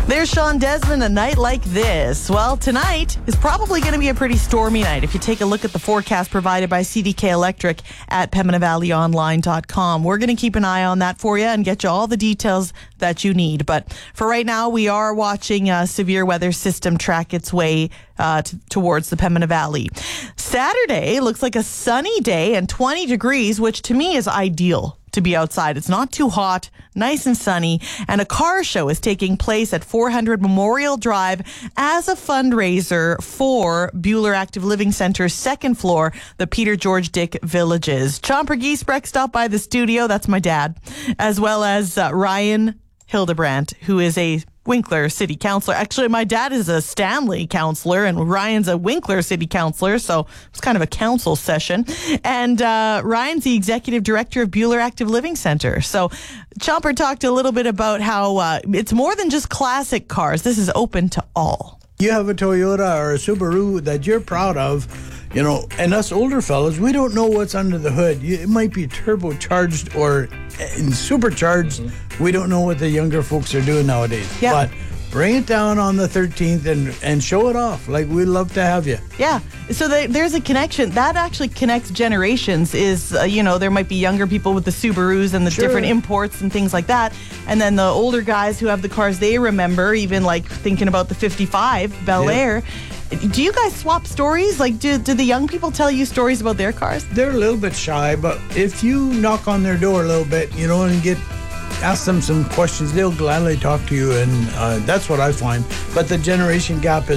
There's Sean Desmond, A Night Like This. Well, tonight is probably going to be a pretty stormy night. If you take a look at the forecast provided by CDK Electric at PembinaValleyOnline.com, we're going to keep an eye on that for you and get you all the details that you need. But for right now, we are watching a severe weather system track its way towards the Pembina Valley. Saturday looks like a sunny day and 20 degrees, which to me is ideal to be outside. It's not too hot, nice and sunny, and a car show is taking place at 400 Memorial Drive as a fundraiser for Buhler Active Living Center's second floor, the Peter George Dick Villages. Chomper Giesbrecht stopped by the studio, that's my dad, as well as Ryan Hildebrandt, who is a Winkler City Councillor. Actually, my dad is a Stanley councillor and Ryan's a Winkler City Councillor, so it's kind of a council session. And Ryan's the Executive Director of Buhler Active Living Center. So Chomper talked a little bit about how it's more than just classic cars. This is open to all. You have a Toyota or a Subaru that you're proud of, you know, and us older fellas, we don't know what's under the hood. It might be turbocharged or supercharged. Mm-hmm. We don't know what the younger folks are doing nowadays. Yeah. But bring it down on the 13th and show it off. Like, we'd love to have you. Yeah. So there's a connection. That actually connects generations is, there might be younger people with the Subarus and the different imports and things like that. And then the older guys who have the cars they remember, even like thinking about the 55 Bel Air. Do you guys swap stories? Like, do the young people tell you stories about their cars? They're a little bit shy, but if you knock on their door a little bit, and ask them some questions, they'll gladly talk to you, and that's what I find. But the generation gap is